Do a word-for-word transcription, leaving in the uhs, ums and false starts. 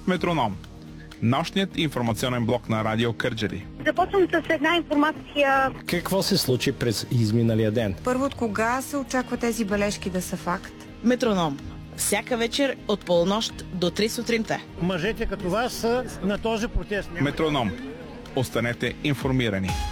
Метроном. Нощният информационен блок на Радио Кърджали. Започвам с една информация. Какво се случи през изминалия ден? Първо, от кога се очаква тези бележки да са факт? Метроном. Всяка вечер от полунощ до три сутринта. Мъжете като вас са на този протест. Метроном. Останете информирани.